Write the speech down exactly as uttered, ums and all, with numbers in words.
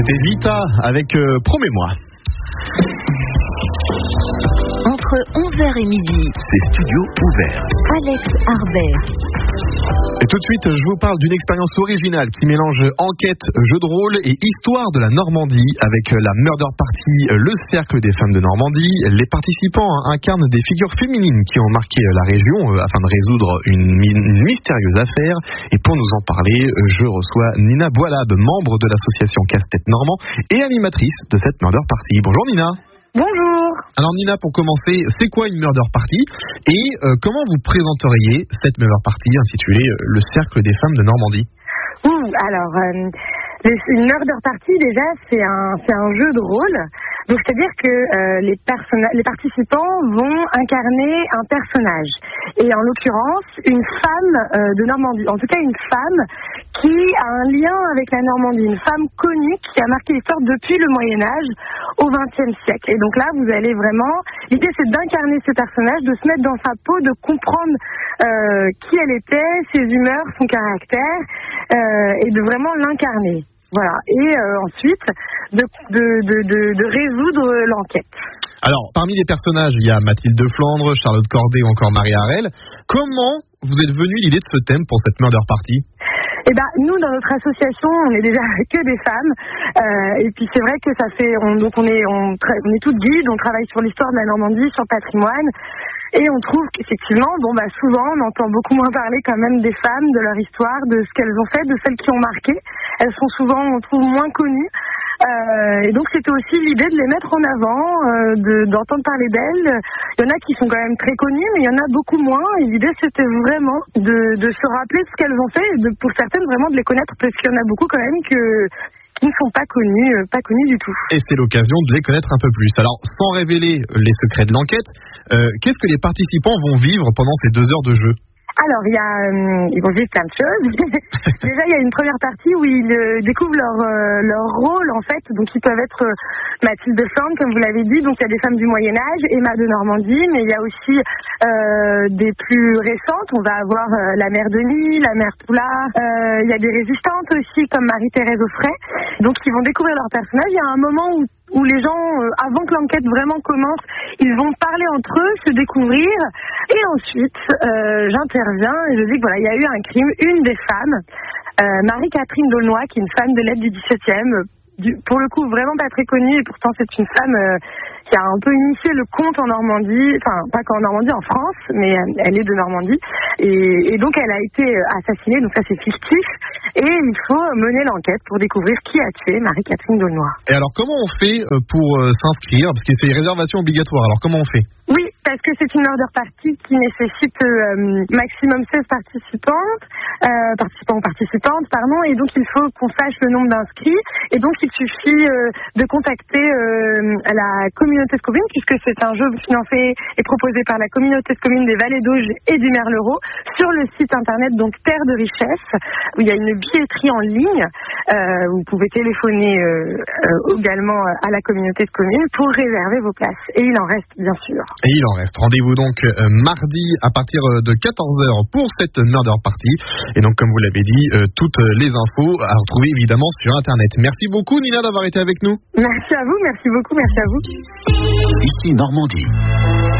C'était Vita avec euh, Promets-moi. Entre onze heures et midi, c'est Studio Ouvert. Alex Harbert. Et tout de suite, je vous parle d'une expérience originale qui mélange enquête, jeu de rôle et histoire de la Normandie avec la Murder Party, le cercle des femmes de Normandie. Les participants incarnent des figures féminines qui ont marqué la région afin de résoudre une, une mystérieuse affaire. Et pour nous en parler, je reçois Nina Boilab, membre de l'association Casse-Tête Normand et animatrice de cette Murder Party. Bonjour Nina. Bonjour. Alors Nina, pour commencer, c'est quoi une Murder Party et euh, comment vous présenteriez cette Murder Party intitulée euh, Le Cercle des Femmes de Normandie? Ouh, alors, euh, une Murder Party, déjà, c'est un, c'est un jeu de rôle. Donc, c'est-à-dire que euh, les, personna- les participants vont incarner un personnage. Et en l'occurrence, une femme euh, de Normandie. En tout cas, une femme qui a un lien avec la Normandie. Une femme connue qui a marqué l'histoire depuis le Moyen-Âge au vingtième siècle. Et donc là, vous allez vraiment... L'idée, c'est d'incarner ce personnage, de se mettre dans sa peau, de comprendre euh, qui elle était, ses humeurs, son caractère, euh, et de vraiment l'incarner. Voilà. Et euh, ensuite, de, de, de, de, de résoudre l'enquête. Alors, parmi les personnages, il y a Mathilde de Flandre, Charlotte Corday ou encore Marie Harel. Comment vous êtes venu l'idée de ce thème pour cette Murder Party ? Eh ben, nous, dans notre association, on est déjà que des femmes. Euh, et puis, c'est vrai que ça fait... On, donc, on est, on, on est toutes guides, on travaille sur l'histoire de la Normandie, sur le patrimoine. Et on trouve qu'effectivement, bon, bah, souvent, on entend beaucoup moins parler quand même des femmes, de leur histoire, de ce qu'elles ont fait, de celles qui ont marqué. Elles sont souvent, on trouve, moins connues. Euh, et donc, c'était aussi l'idée de les mettre en avant, euh, de, d'entendre parler d'elles. Il y en a qui sont quand même très connues, mais il y en a beaucoup moins. Et l'idée, c'était vraiment de, de se rappeler ce qu'elles ont fait, et de, pour certaines, vraiment de les connaître, parce qu'il y en a beaucoup quand même que... qui ne sont pas connus, euh, pas connus du tout. Et c'est l'occasion de les connaître un peu plus. Alors, sans révéler les secrets de l'enquête, euh, qu'est-ce que les participants vont vivre pendant ces deux heures de jeu ? Alors, il y a, euh, ils vont vivre plein de choses. Déjà, il y a une première partie où ils euh, découvrent leur euh, leur rôle, en fait. Donc, ils peuvent être euh, Mathilde de Flandre, comme vous l'avez dit. Donc, il y a des femmes du Moyen-Âge, Emma de Normandie, mais il y a aussi euh, des plus récentes. On va avoir euh, la mère Denis, la mère Poulard. Euh, il y a des résistantes aussi, comme Marie-Thérèse Offray. Donc, ils vont découvrir leur personnage. Il y a un moment où où les gens, euh, avant que l'enquête vraiment commence, ils vont parler entre eux, se découvrir, et ensuite, euh, j'interviens et je dis que voilà, il y a eu un crime, une des femmes, euh, Marie-Catherine d'Aulnoy, qui est une femme de l'aide du dix-septième, du, pour le coup vraiment pas très connue, et pourtant c'est une femme euh, qui a un peu initié le conte en Normandie, enfin pas qu'en Normandie, en France, mais euh, elle est de Normandie, et, et donc elle a été assassinée, donc ça c'est fictif, et il faut mener l'enquête pour découvrir qui a tué Marie-Catherine d'Aulnoy. Et alors comment on fait pour euh, s'inscrire ? Parce que c'est une réservation obligatoire, alors comment on fait ? Oui, parce que c'est une Murder Party qui nécessite euh, maximum seize participantes, euh, participants ou participantes, pardon, et donc il faut qu'on sache le nombre d'inscrits, et donc il suffit euh, de contacter euh, la communauté de communes, puisque c'est un jeu financé et proposé par la communauté de communes des Vallées d'Auge et du Merlereau, sur le site internet donc Terre de Richesse, où il y a une billetterie en ligne, euh, vous pouvez téléphoner euh, euh, également à la communauté de communes pour réserver vos places, et il en reste bien sûr. Et il en reste. Rendez-vous donc euh, mardi à partir de quatorze heures pour cette Murder Party. Et donc, comme vous l'avez dit, euh, toutes les infos à retrouver évidemment sur Internet. Merci beaucoup, Nina, d'avoir été avec nous. Merci à vous, merci beaucoup, merci à vous. Ici Normandie.